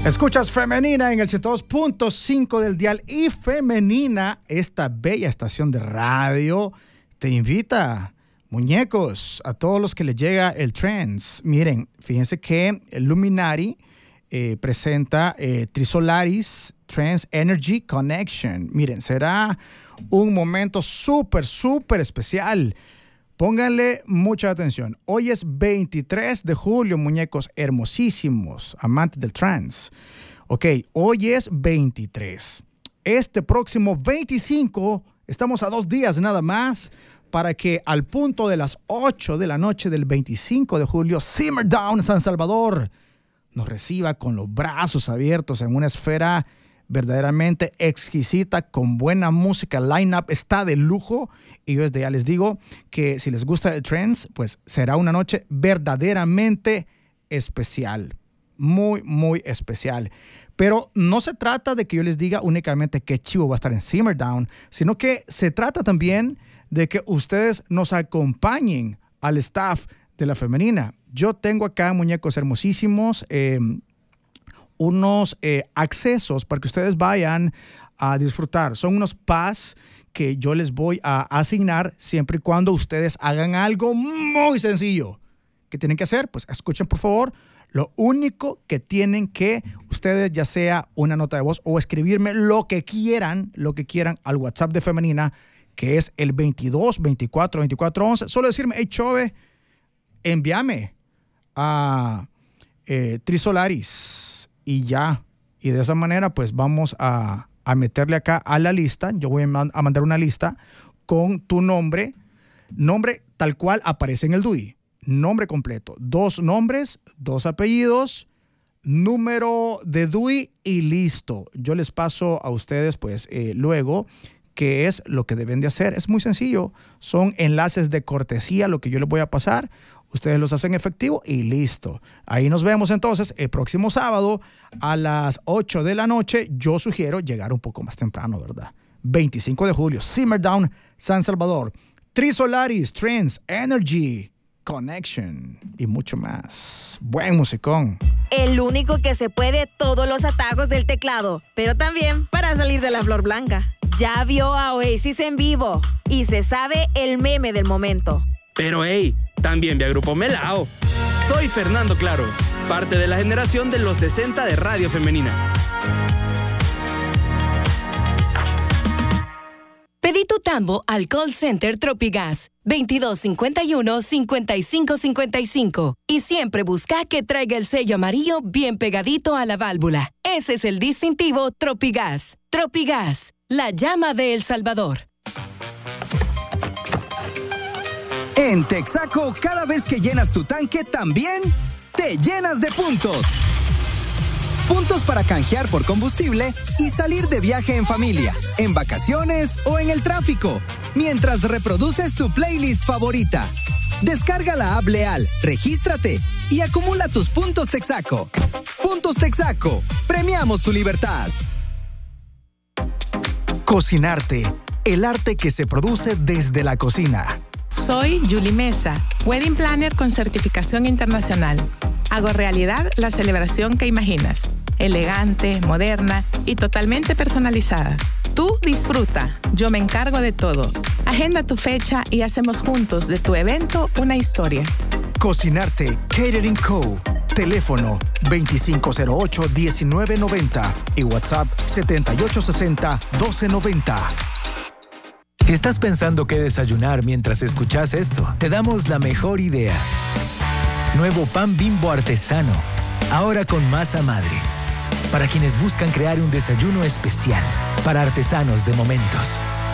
Escuchas Femenina en el 102.5 del dial y Femenina, esta bella estación de radio, te invita, muñecos, a todos los que les llega el trance. Miren, fíjense que el Luminary presenta Trisolaris Trance Energy Connection. Miren, será un momento súper especial. Pónganle mucha atención. Hoy es 23 de julio, muñecos hermosísimos, amantes del trance. Ok, hoy es 23. Este próximo 25, estamos a 2 días nada más, para que al punto de las 8 de la noche del 25 de julio, Simmer Down, San Salvador, nos reciba con los brazos abiertos en una esfera verdaderamente exquisita, con buena música. El line-up está de lujo y yo desde ya les digo que si les gusta el trance, pues será una noche verdaderamente especial, muy especial. Pero no se trata de que yo les diga únicamente qué chivo va a estar en Simmer Down, sino que se trata también de que ustedes nos acompañen al staff de la Femenina. Yo tengo acá, muñecos hermosísimos, unos accesos para que ustedes vayan a disfrutar. Son unos pass que yo les voy a asignar siempre y cuando ustedes hagan algo muy sencillo. ¿Qué tienen que hacer? Pues escuchen, por favor. Lo único que tienen que ustedes, ya sea una nota de voz o escribirme lo que quieran al WhatsApp de Femenina, que es el 22 24 24 11. Solo decirme, hey, Chove, envíame a Trisolaris. Y ya, y de esa manera pues vamos a meterle acá a la lista. Yo voy a mandar una lista con tu nombre tal cual aparece en el DUI, nombre completo, 2 nombres, 2 apellidos, número de DUI y listo. Yo les paso a ustedes pues luego qué es lo que deben de hacer. Es muy sencillo, son enlaces de cortesía lo que yo les voy a pasar. Ustedes los hacen efectivo y listo. Ahí nos vemos entonces el próximo sábado a las 8 de la noche. Yo sugiero llegar un poco más temprano, ¿verdad? 25 de julio, Simmer Down, San Salvador. Trisolaris, Trance, Energy, Connection y mucho más. Buen musicón. El único que se puede todos los atajos del teclado, pero también para salir de la flor blanca. Ya vio a Oasis en vivo y se sabe el meme del momento. Pero hey, también vi a Grupo Melao. Soy Fernando Claros, parte de la generación de los 60 de Radio Femenina. Pedí tu tambo al call center Tropigas 2251-5555 y siempre busca que traiga el sello amarillo bien pegadito a la válvula. Ese es el distintivo Tropigas. Tropigas, la llama de El Salvador. En Texaco, cada vez que llenas tu tanque, también te llenas de puntos. Puntos para canjear por combustible y salir de viaje en familia, en vacaciones o en el tráfico, mientras reproduces tu playlist favorita. Descarga la app Leal, regístrate y acumula tus puntos Texaco. Puntos Texaco, premiamos tu libertad. Cocinarte, el arte que se produce desde la cocina. Soy Julie Mesa, Wedding Planner con certificación internacional. Hago realidad la celebración que imaginas. Elegante, moderna y totalmente personalizada. Tú disfruta, yo me encargo de todo. Agenda tu fecha y hacemos juntos de tu evento una historia. Cocinarte Catering Co. Teléfono 2508-1990 y WhatsApp 7860-1290. Si estás pensando qué desayunar mientras escuchas esto, te damos la mejor idea. Nuevo pan Bimbo artesano, ahora con masa madre. Para quienes buscan crear un desayuno especial, para artesanos de momentos.